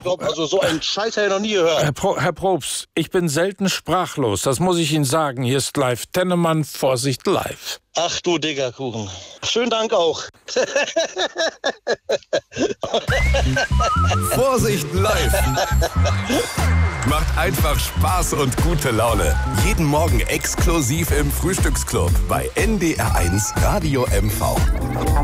Also so einen Scheiß habe ich noch nie gehört. Herr Probst, ich bin selten sprachlos. Das muss ich Ihnen sagen. Hier ist live Tennemann, Vorsicht live. Ach du Diggerkuchen. Schönen Dank auch. Vorsicht live. Macht einfach Spaß und gute Laune. Jeden Morgen exklusiv im Frühstücksclub bei NDR1 Radio MV.